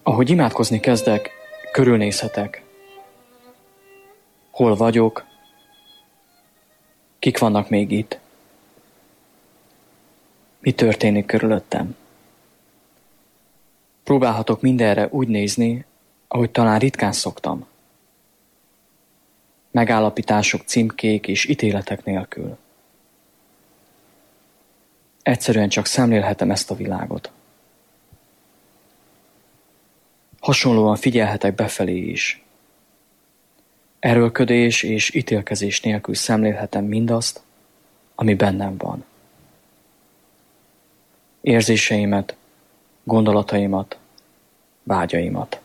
Ahogy imádkozni kezdek, körülnézhetek. Hol vagyok? Kik vannak még itt? Mi történik körülöttem? Próbálhatok mindenre úgy nézni, ahogy talán ritkán szoktam. Megállapítások, címkék és ítéletek nélkül. Egyszerűen csak szemlélhetem ezt a világot. Hasonlóan figyelhetek befelé is. Erőlködés és ítélkezés nélkül szemlélhetem mindazt, ami bennem van. Érzéseimet, gondolataimat, vágyaimat.